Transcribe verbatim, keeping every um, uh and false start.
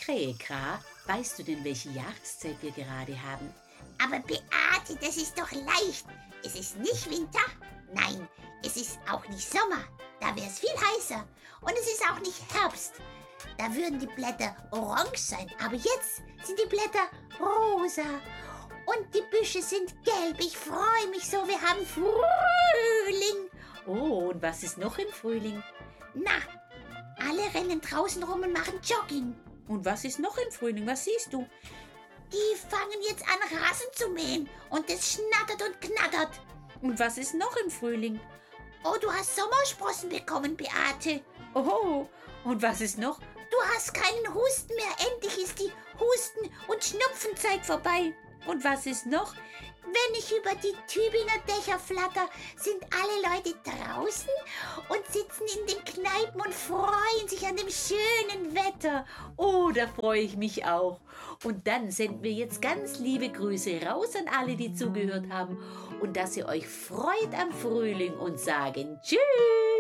Kräkra, weißt du denn, welche Jahreszeit wir gerade haben? Aber Beate, das ist doch leicht. Es ist nicht Winter, nein, es ist auch nicht Sommer. Da wäre es viel heißer. Und es ist auch nicht Herbst. Da würden die Blätter orange sein. Aber jetzt sind die Blätter rosa. Und die Büsche sind gelb. Ich freue mich so. Wir haben Frühling. Oh, und was ist noch im Frühling? Na, alle rennen draußen rum und machen Jogging. Und was ist noch im Frühling? Was siehst du? Die fangen jetzt an, Rasen zu mähen. Und es schnattert und knattert. Und was ist noch im Frühling? Oh, du hast Sommersprossen bekommen, Beate. Oh, und was ist noch? Du hast keinen Husten mehr. Endlich ist die Husten- und Schnupfenzeit vorbei. Und was ist noch? Wenn ich über die Tübinger Dächer flatter, sind alle Leute draußen und sitzen in den Kneipen und freuen sich an dem schönen Wetter. Oh, da freue ich mich auch. Und dann senden wir jetzt ganz liebe Grüße raus an alle, die zugehört haben und dass ihr euch freut am Frühling und sagen Tschüss.